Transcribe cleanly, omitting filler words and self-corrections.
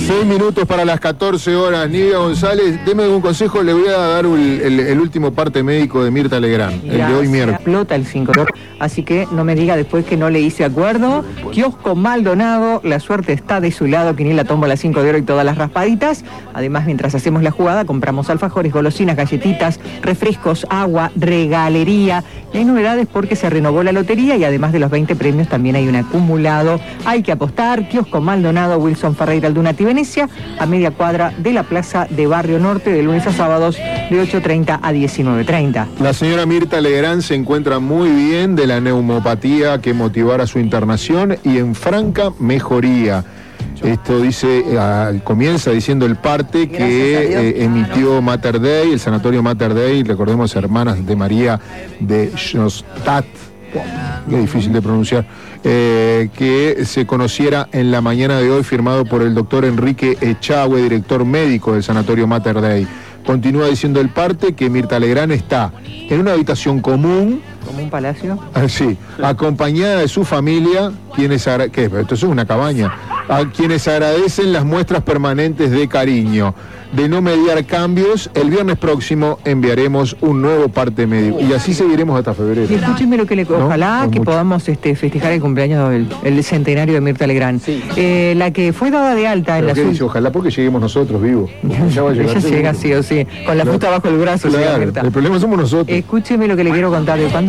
6 minutos para las 14 horas. Nidia González, deme algún consejo. Le voy a dar el último parte médico de Mirta Legrand, el de hoy miércoles. Explota el 5 de oro, así que no me diga después que no le hice acuerdo. Kiosco Maldonado, la suerte está de su lado. Quiniela Tómbola 5 de oro y todas las raspaditas. Además, mientras hacemos la jugada, compramos alfajores, golosinas, galletitas, refrescos, agua, regalería. Y hay novedades porque se renovó la lotería y además de los 20 premios también hay un acumulado. Hay que apostar. Kiosco Maldonado, Wilson Ferreira, Aldunati, Venecia, a media cuadra de la plaza de Barrio Norte, de lunes a sábados de 8:30 a 19:30. La señora Mirta Legrand se encuentra muy bien de la neumopatía que motivara su internación y en franca mejoría. Esto dice, comienza diciendo el parte que emitió Mater Dei, el sanatorio Mater Dei, recordemos, Hermanas de María de Schoenstatt, qué difícil de pronunciar, que se conociera en la mañana de hoy, firmado por el doctor Enrique Echagüe, director médico del sanatorio Mater Dei. Continúa diciendo el parte que Mirta Legrand está en una habitación común, ¿Como un palacio? sí, acompañada de su familia, quienes ¿qué? Esto es una cabaña. A quienes agradecen las muestras permanentes de cariño. De no mediar cambios, el viernes próximo enviaremos un nuevo parte médico. Y así seguiremos hasta febrero. Y escúcheme lo que le... Ojalá ¿No? que podamos festejar el cumpleaños, el centenario de Mirta Legrand. Sí. La que fue dada de alta en la ¿Qué dice? Ojalá porque lleguemos nosotros vivos. Ya va a llegar. Ella llega sí o sí, con la fruta bajo el brazo. Claro, llega Mirta. el problema somos nosotros. Escúcheme lo que le quiero contar.